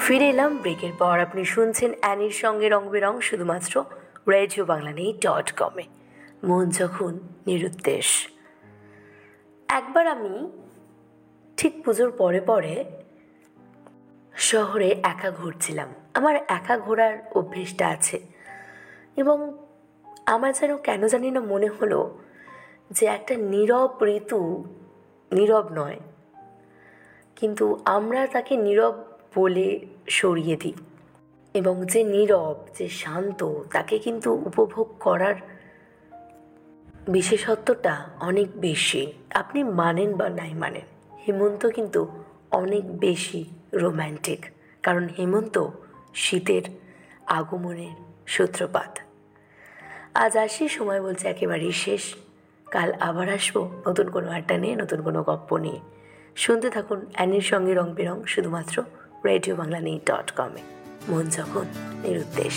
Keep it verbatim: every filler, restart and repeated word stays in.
ফিরে এলাম ব্রেকের পর। আপনি শুনছেন অ্যানির সঙ্গে রং বেরং, শুধুমাত্র রেডিও বাংলা নেই ডট কমে। মন যখন নিরুদ্দেশ। একবার আমি ঠিক পুজোর পরে পরে শহরে একা ঘুরছিলাম। আমার একা ঘোরার অভ্যেসটা আছে এবং আমার যেন কেন জানি না মনে হলো যে একটা নীরব ঋতু নীরব নয়, কিন্তু আমরা তাকে নীরব বলে সরিয়ে দিই, এবং যে নীরব, যে শান্ত, তাকে কিন্তু উপভোগ করার বিশেষত্বটা অনেক বেশি। আপনি মানেন বা নাই মানেন, হেমন্ত কিন্তু অনেক বেশি রোম্যান্টিক, কারণ হেমন্ত শীতের আগমনের সূত্রপাত। আজ আসি, সময় বলছে একেবারেই শেষ। কাল আবার আসবো নতুন কোনো আড্ডা নিয়ে, নতুন কোনো গপ্প নিয়ে। শুনতে থাকুন অ্যানির সঙ্গে রং বেরং, শুধুমাত্র রেডিও বাংলা নেই ডট কমে। মন যখন নিরুদ্দেশ।